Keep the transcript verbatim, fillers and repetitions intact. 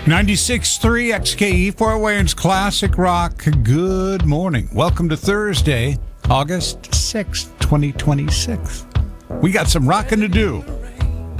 ninety-six point three X K E, Fort Wayne's Classic Rock. Good morning. Welcome to Thursday, August sixth, twenty twenty-six. We got some rocking to do.